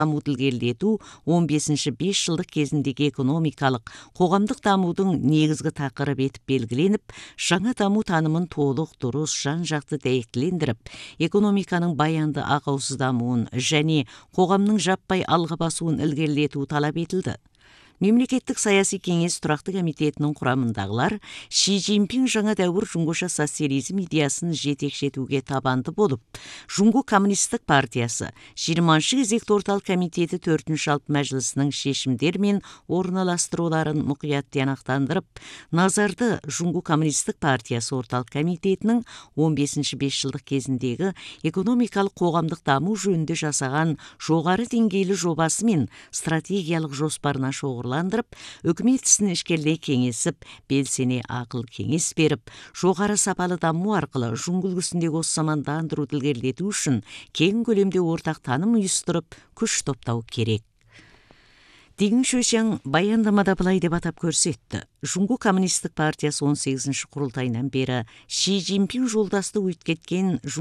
дамуды ілгерілету 15-ші 5 жылдық кезіндегі экономикалық, қоғамдық дамудың негізгі тақырыбы етіп белгіленіп, жаңа даму танымын толық, дұрыс, жан-жақты дәйектілендіріп, экономиканың баянды ақаусыз дамуын және қоғамның жаппай алға басуын ілгерілету талап етілді. Мемлекеттік саяси кеңес тұрақты комитетінің құрамындағылар Ши Цзиньпин жаңа дәуір жұңғыша социализм идеясын жетекшетуге табанды болып, Жұңгу коммунистік партиясы 20-ші кезекті орталық комитеті 4-ші жалпы мәжілісінің шешімдер мен орналастыруларын мұқият тиянақтандырып, назарды Жұңгу коммунистік партиясы орталық комитетінің 15-ші 5 жылдық кезіндегі экономикалық қоғамдық даму жөнінде жасаған жоғары деңгейлі жобасы мен стратегиялық жоспарына шоғырландырып, үкімет ісін ішкерлей кеңесіп, белсене ақыл кеңес беріп, жоғары сапалы даму арқылы жұңгу үлгісіндегі осы замандандыруды ілгерілету үшін кең көлемде ортақ таным ұйыстырып, күш топтау керек. Дин Шуйшян баяндамада былай деп атап көрсетті. Жұңгу коммунистік партиясы 18-ші құрылтайынан бері Ши Цзиньпин жолдасты өткеткен